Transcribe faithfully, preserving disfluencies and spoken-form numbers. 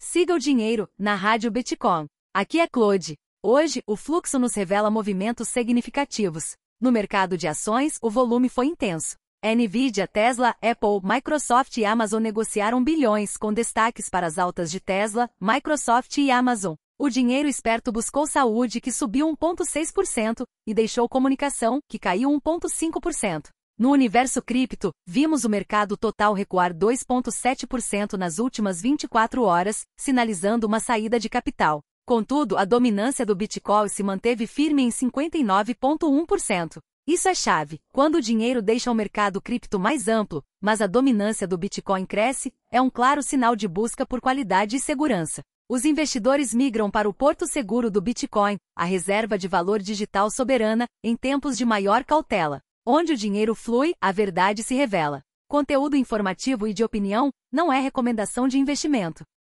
Siga o dinheiro, na Rádio Bitcoin. Aqui é Claude. Hoje, o fluxo nos revela movimentos significativos. No mercado de ações, o volume foi intenso. Nvidia, Tesla, Apple, Microsoft e Amazon negociaram bilhões, com destaques para as altas de Tesla, Microsoft e Amazon. O dinheiro esperto buscou saúde, que subiu um vírgula seis por cento, e deixou comunicação, que caiu um vírgula cinco por cento. No universo cripto, vimos o mercado total recuar dois vírgula sete por cento nas últimas vinte e quatro horas, sinalizando uma saída de capital. Contudo, a dominância do Bitcoin se manteve firme em cinquenta e nove vírgula um por cento. Isso é chave. Quando o dinheiro deixa o mercado cripto mais amplo, mas a dominância do Bitcoin cresce, é um claro sinal de busca por qualidade e segurança. Os investidores migram para o porto seguro do Bitcoin, a reserva de valor digital soberana, em tempos de maior cautela. Onde o dinheiro flui, a verdade se revela. Conteúdo informativo e de opinião não é recomendação de investimento.